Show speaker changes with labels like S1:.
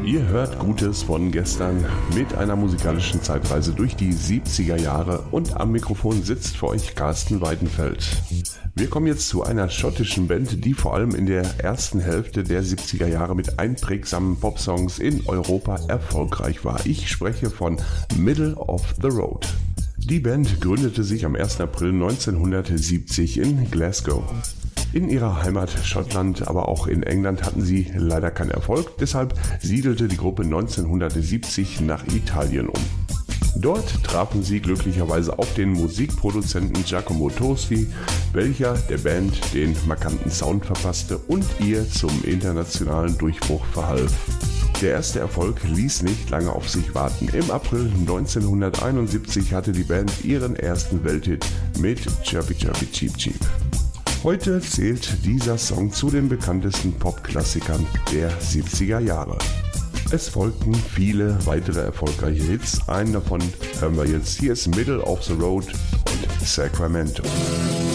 S1: Ihr hört Gutes von gestern mit einer musikalischen Zeitreise durch die 70er Jahre und am Mikrofon sitzt für euch Carsten Weidenfeld. Wir kommen jetzt zu einer schottischen Band, die vor allem in der ersten Hälfte der 70er Jahre mit einprägsamen Popsongs in Europa erfolgreich war. Ich spreche von Middle of the Road. Die Band gründete sich am 1. April 1970 in Glasgow. In ihrer Heimat Schottland, aber auch in England hatten sie leider keinen Erfolg, deshalb siedelte die Gruppe 1970 nach Italien um. Dort trafen sie glücklicherweise auf den Musikproduzenten Giacomo Tosti, welcher der Band den markanten Sound verpasste und ihr zum internationalen Durchbruch verhalf. Der erste Erfolg ließ nicht lange auf sich warten. Im April 1971 hatte die Band ihren ersten Welthit mit Chirpy Chirpy Cheep Cheep. Heute zählt dieser Song zu den bekanntesten Popklassikern der 70er Jahre. Es folgten viele weitere erfolgreiche Hits, einen davon hören wir jetzt. Hier ist Middle of the Road und Sacramento.